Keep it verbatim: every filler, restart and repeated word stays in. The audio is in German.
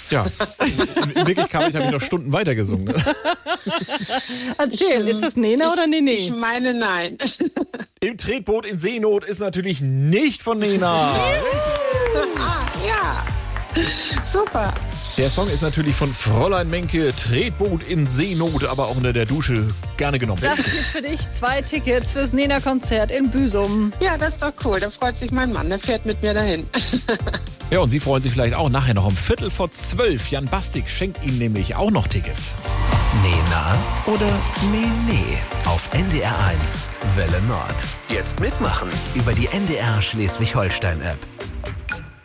Ja, in, in Wirklichkeit habe ich noch Stunden weiter gesungen. Ne? Erzähl, Ich, ist das Nena oder Nene? Ich meine, nein. Im Tretboot in Seenot ist natürlich nicht von Nena. Ah, ja. Super. Der Song ist natürlich von Fräulein Menke, Tretboot in Seenot, aber auch unter der Dusche gerne genommen. Das gibt für dich zwei Tickets fürs Nena-Konzert in Büsum. Ja, das ist doch cool. Da freut sich mein Mann. Der fährt mit mir dahin. Ja, und Sie freuen sich vielleicht auch nachher noch um Viertel vor zwölf. Jan Bastik schenkt Ihnen nämlich auch noch Tickets. Nena oder Nene auf N D R eins Welle Nord. Jetzt mitmachen über die N D R Schleswig-Holstein-App.